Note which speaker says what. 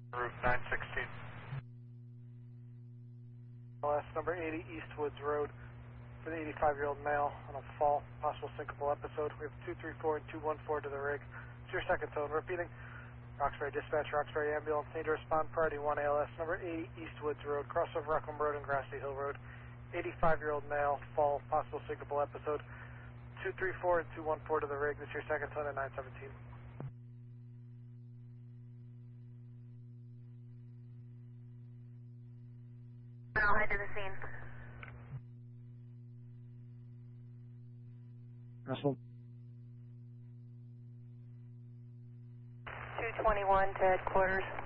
Speaker 1: Route 916.
Speaker 2: LS number 80 Eastwoods Road for the 85-year-old male on a fall, possible syncopal episode. We have 234 and 214 to the rig. It's your second tone. Repeating. Roxbury Dispatch, Roxbury Ambulance. Need to respond. Priority 1 ALS number 80 Eastwoods Road, crossover Ruckham Road and Grassy Hill Road. 85-year-old male, fall, possible syncopal episode. 234 and 214 to the rig. This is your second tone at 917.
Speaker 3: I'll head to the scene.
Speaker 2: Russell.
Speaker 3: 221 to headquarters.